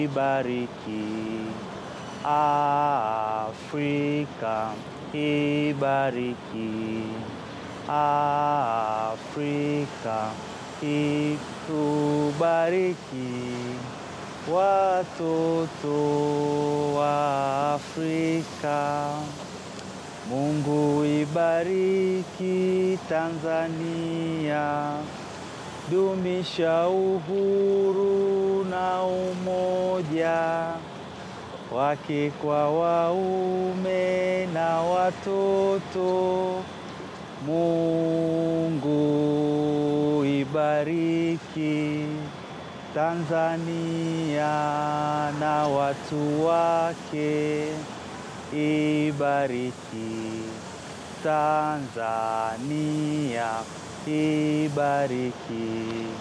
ibariki. Afrika ibariki. Afrika itubariki. Watoto wa Afrika. Mungu ibariki Tanzania. Dumisha uhuru na umoja. Wake kwa waume na watoto. Mungu ibariki Tanzania na watu wake. Ibariki Tanzania, ibariki.